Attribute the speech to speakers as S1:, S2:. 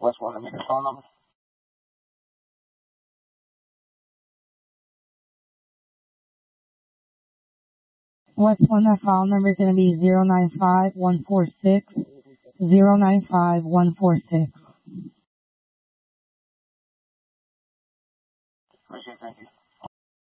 S1: West want to make a phone number?
S2: West one, that file number is going to be 095146 095146.
S1: Okay, thank you.